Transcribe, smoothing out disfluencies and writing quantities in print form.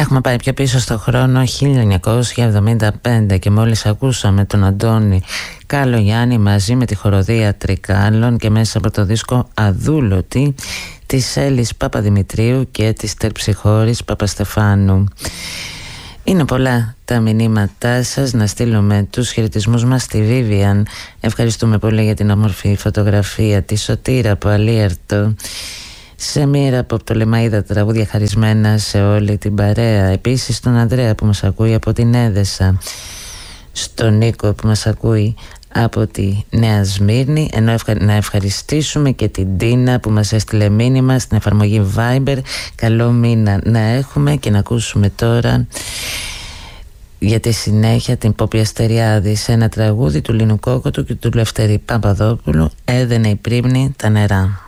Έχουμε πάει πιο πίσω στο χρόνο 1975 και μόλις ακούσαμε τον Αντώνη Καλογιάννη μαζί με τη χοροδία Τρικάλων και μέσα από το δίσκο Αδούλωτη της Έλλης Παπαδημητρίου και της Τερψιχώρης Παπαστεφάνου. Είναι πολλά τα μηνύματά σας. Να στείλουμε τους χαιρετισμούς μας στη Βίβιαν. Ευχαριστούμε πολύ για την όμορφη φωτογραφία, τη Σωτήρα από Αλίαρτο, σε μοίρα από το Λεμαΐδα, τραγούδια χαρισμένα σε όλη την παρέα. Επίσης τον Ανδρέα που μας ακούει από την Έδεσα, στον Νίκο που μας ακούει από τη Νέα Σμύρνη, ενώ να ευχαριστήσουμε και την Τίνα που μας έστειλε μήνυμα στην εφαρμογή Viber. Καλό μήνα να έχουμε και να ακούσουμε τώρα για τη συνέχεια την Πόπη Αστεριάδη σε ένα τραγούδι του Λίνου Κόκοτου και του Λευτέρη Παπαδόπουλου, «Έδαινε η πρίμνη τα νερά».